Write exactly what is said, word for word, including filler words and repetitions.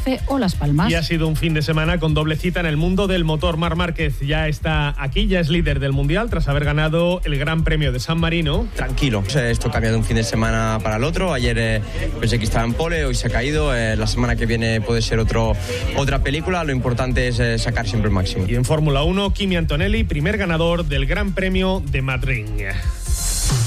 Tenerife o Las Palmas. Y ha sido un fin de semana con doble cita en el mundo del motor. Marc Márquez ya está aquí, ya es líder del Mundial tras haber ganado el Gran Premio de San Marino. Tranquilo, esto cambia de un fin de semana para el otro. Ayer eh, pensé que estaba en pole, hoy se ha caído. Eh, la semana que viene puede ser otro, otra película. Lo importante es eh, sacar siempre el máximo. Y en Fórmula uno, Kimi Antonelli, primer ganador del Gran Premio de Madrid.